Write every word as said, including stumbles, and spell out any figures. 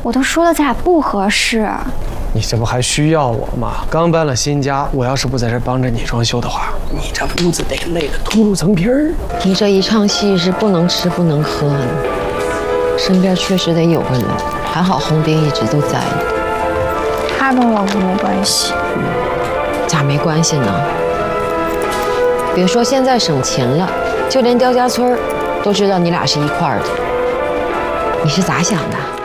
我都说了咱俩不合适。 你这不还需要我吗？刚搬了新家，我要是不在这帮着你装修的话，你这屋子得累得秃噜层皮儿。 你这一场戏是不能吃不能喝的，身边确实得有个人。还好红兵一直都在。 他跟我没关系。 咋没关系呢？别说现在省钱了，就连刁家村都知道你俩是一块儿的。你是咋想的？